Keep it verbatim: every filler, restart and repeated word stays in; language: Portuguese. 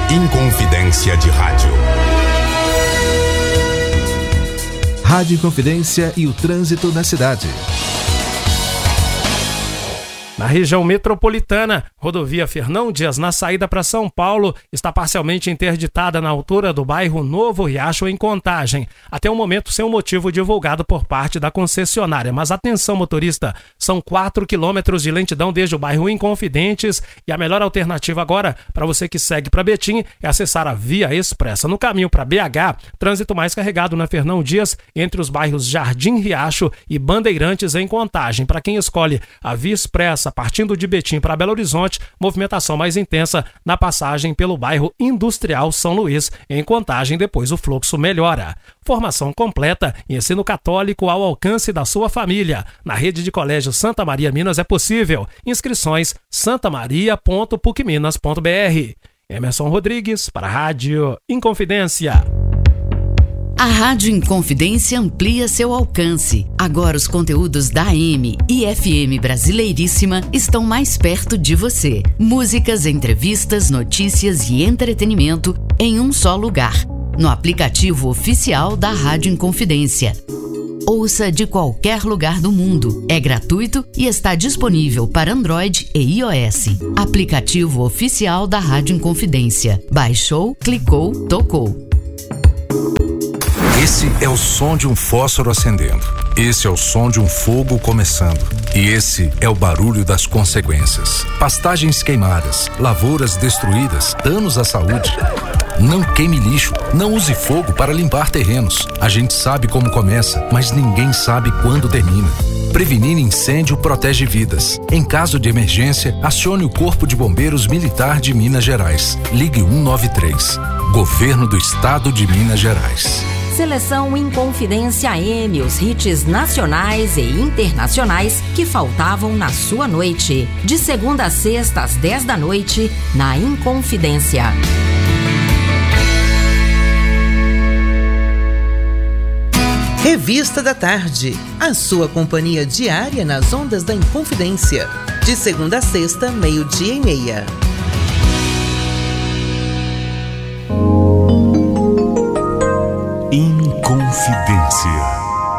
Inconfidência de Rádio. Rádio Inconfidência e o trânsito na cidade. Na região metropolitana, rodovia Fernão Dias, na saída para São Paulo, está parcialmente interditada na altura do bairro Novo Riacho, em Contagem. Até o momento, sem um motivo divulgado por parte da concessionária. Mas atenção, motorista, são quatro quilômetros de lentidão desde o bairro Inconfidentes e a melhor alternativa agora, para você que segue para Betim, é acessar a Via Expressa. No caminho para B H, trânsito mais carregado na Fernão Dias, entre os bairros Jardim Riacho e Bandeirantes, em Contagem. Para quem escolhe a Via Expressa, partindo de Betim para Belo Horizonte, movimentação mais intensa na passagem pelo bairro Industrial São Luís, em Contagem, depois o fluxo melhora. Formação completa e ensino católico ao alcance da sua família. Na rede de colégio Santa Maria Minas é possível. Inscrições santamaria ponto puc minas ponto b r. Emerson Rodrigues para a Rádio Inconfidência. A Rádio Inconfidência amplia seu alcance. Agora os conteúdos da A M e F M Brasileiríssima estão mais perto de você. Músicas, entrevistas, notícias e entretenimento em um só lugar. No aplicativo oficial da Rádio Inconfidência. Ouça de qualquer lugar do mundo. É gratuito e está disponível para Android e iOS. Aplicativo oficial da Rádio Inconfidência. Baixou, clicou, tocou. Esse é o som de um fósforo acendendo. Esse é o som de um fogo começando. E esse é o barulho das consequências. Pastagens queimadas, lavouras destruídas, danos à saúde. Não queime lixo, não use fogo para limpar terrenos. A gente sabe como começa, mas ninguém sabe quando termina. Prevenir incêndio protege vidas. Em caso de emergência, acione o Corpo de Bombeiros Militar de Minas Gerais. Ligue um nove três. Governo do Estado de Minas Gerais. Seleção Inconfidência A M, os hits nacionais e internacionais que faltavam na sua noite. De segunda a sexta às dez da noite, na Inconfidência. Revista da Tarde, a sua companhia diária nas ondas da Inconfidência. De segunda a sexta, meio-dia e meia. Inconfidência.